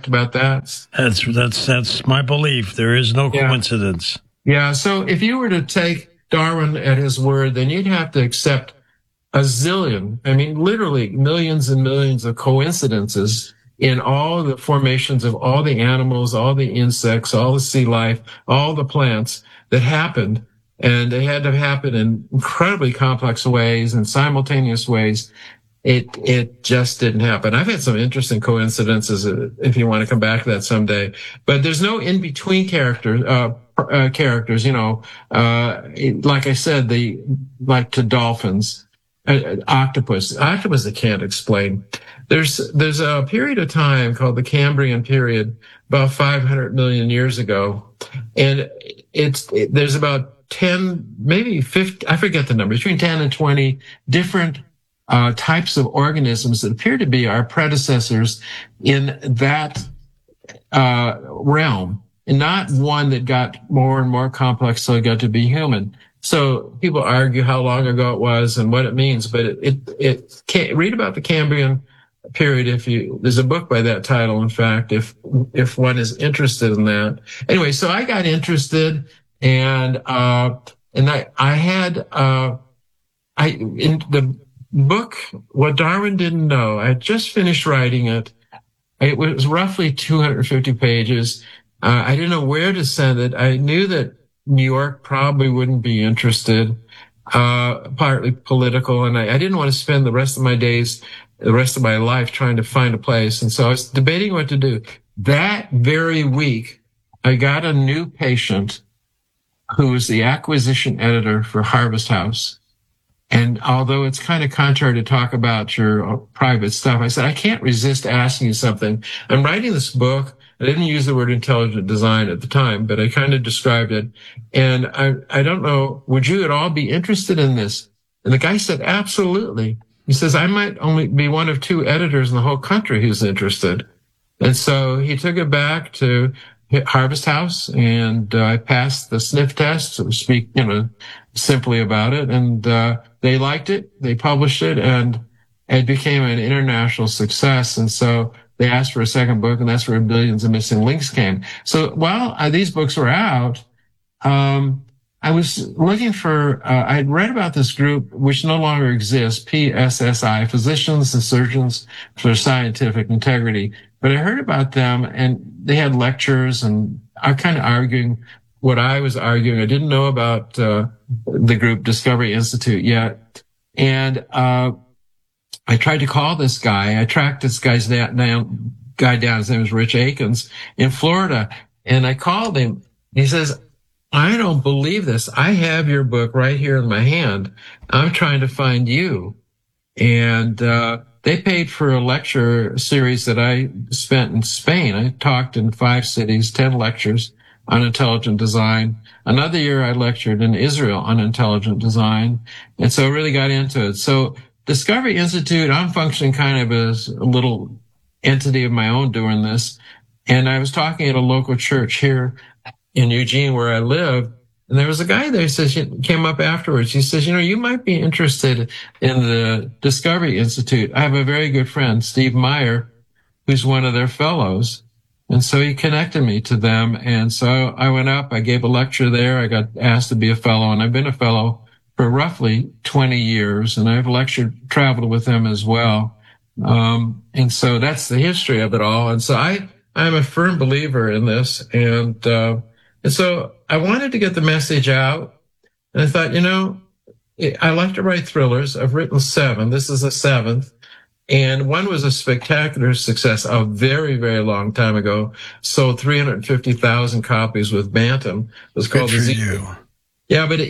correct about that? That's my belief. There is no coincidence. Yeah. So if you were to take Darwin at his word, then you'd have to accept a zillion, I mean, literally millions and millions of coincidences in all the formations of all the animals, all the insects, all the sea life, all the plants that happened. And they had to happen in incredibly complex ways and simultaneous ways. It just didn't happen. I've had some interesting coincidences, if you want to come back to that someday. But there's no in-between characters, like I said, like to dolphins, octopus I can't explain. There's a period of time called the Cambrian period, about 500 million years ago. And there's about 10, maybe 50, I forget the number, between 10 and 20 different types of organisms that appear to be our predecessors in that realm, and not one that got more and more complex till it got to be human. So people argue how long ago it was and what it means, but it can't read about the Cambrian period there's a book by that title, in fact, if one is interested in that. Anyway, so I got interested, and in the book, What Darwin Didn't Know, I had just finished writing it. It was roughly 250 pages. I didn't know where to send it. I knew that New York probably wouldn't be interested, partly political, and I didn't want to spend the rest of my life trying to find a place. And so I was debating what to do. That very week, I got a new patient who was the acquisition editor for Harvest House. And although it's kind of contrary to talk about your private stuff, I said, I can't resist asking you something. I'm writing this book. I didn't use the word intelligent design at the time, but I kind of described it. And I don't know, would you at all be interested in this? And the guy said, absolutely. He says, I might only be one of 2 editors in the whole country who's interested. And so he took it back to Harvest House, and I passed the sniff test, so to speak, simply about it. And they liked it. They published it, and it became an international success. And so they asked for a second book, and that's where Billions of Missing Links came. So while these books were out, I was looking for, I'd read about this group, which no longer exists, PSSI, Physicians and Surgeons for Scientific Integrity. But I heard about them, and they had lectures, and I'm kind of arguing what I was arguing. I didn't know about the group Discovery Institute yet. And I tried to call this guy. I tracked this guy down. His name was Rich Akins in Florida. And I called him. He says, I don't believe this. I have your book right here in my hand. I'm trying to find you. And they paid for a lecture series that I spent in Spain. I talked in 5 cities, 10 lectures on intelligent design. Another year I lectured in Israel on intelligent design. And so I really got into it. So Discovery Institute, I'm functioning kind of as a little entity of my own doing this. And I was talking at a local church here in Eugene where I live. And there was a guy there who came up afterwards. He says, you might be interested in the Discovery Institute. I have a very good friend, Steve Meyer, who's one of their fellows. And so he connected me to them. And so I went up, I gave a lecture there. I got asked to be a fellow, and I've been a fellow for roughly 20 years. And I've traveled with them as well. And so that's the history of it all. And so I'm a firm believer in this. And so I wanted to get the message out, and I thought, I like to write thrillers. I've written 7. This is the 7th. And one was a spectacular success a very, very long time ago. Sold 350,000 copies with Bantam. It was called Good for you. Yeah, but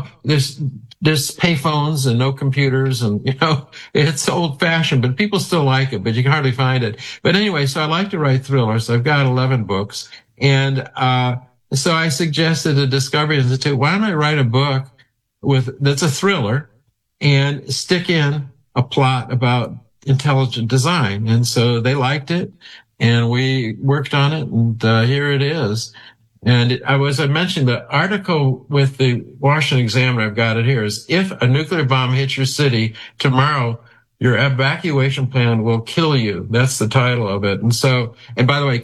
there's payphones and no computers, and it's old fashioned, but people still like it, but you can hardly find it. But anyway, so I like to write thrillers. I've got 11 books. And so I suggested to Discovery Institute, why don't I write a book that's a thriller and stick in a plot about intelligent design? And so they liked it, and we worked on it, and here it is. And as I mentioned, the article with the Washington Examiner, I've got it here, is if a nuclear bomb hits your city tomorrow, your evacuation plan will kill you. That's the title of it. And by the way,